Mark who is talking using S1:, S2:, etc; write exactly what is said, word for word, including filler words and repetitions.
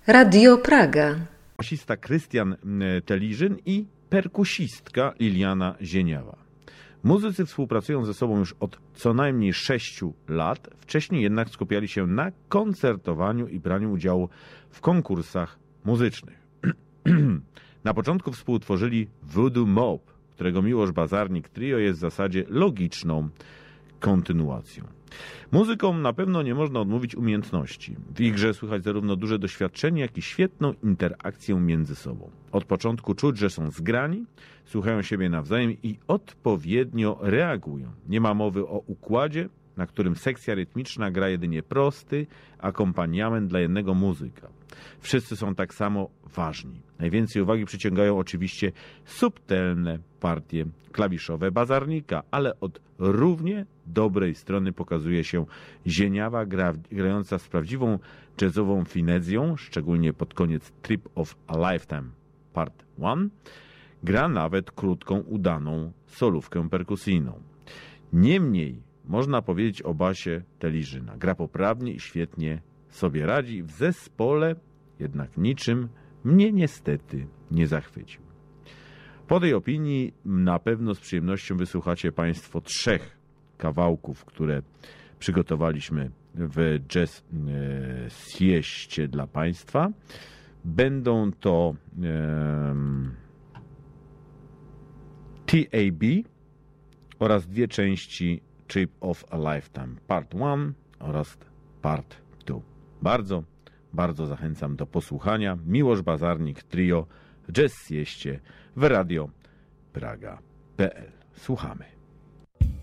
S1: Radio Praga.
S2: Basista Krystian Teliżyn i perkusistka Liliana Zieniawa. Muzycy współpracują ze sobą już od co najmniej sześciu lat, wcześniej jednak skupiali się na koncertowaniu i braniu udziału w konkursach muzycznych. Na początku współtworzyli Voodoo Mob, którego Miłosz Bazarnik Trio jest w zasadzie logiczną kontynuacją. Muzykom na pewno nie można odmówić umiejętności. W ich grze słychać zarówno duże doświadczenie, jak i świetną interakcję między sobą. Od początku czuć, że są zgrani, słuchają siebie nawzajem i odpowiednio reagują. Nie ma mowy o układzie, na którym sekcja rytmiczna gra jedynie prosty akompaniament dla jednego muzyka. Wszyscy są tak samo ważni. Najwięcej uwagi przyciągają oczywiście subtelne partie klawiszowe Bazarnika, ale od równie dobrej strony pokazuje się Zieniawa gra, grająca z prawdziwą jazzową finezją, szczególnie pod koniec Trip of a Lifetime Part jeden. Gra nawet krótką, udaną solówkę perkusyjną. Niemniej można powiedzieć o basie Teliżyna. Gra poprawnie i świetnie sobie radzi w zespole, jednak niczym mnie niestety nie zachwycił. Po tej opinii na pewno z przyjemnością wysłuchacie Państwo trzech kawałków, które przygotowaliśmy w Jazz Sieście dla Państwa. Będą to um, T A B oraz dwie części Trip of a Lifetime Part jeden oraz Part dwa. Bardzo, bardzo zachęcam do posłuchania. Miłosz Bazarnik Trio, Jazz Sieście w Radio Praga kropka p l. Słuchamy.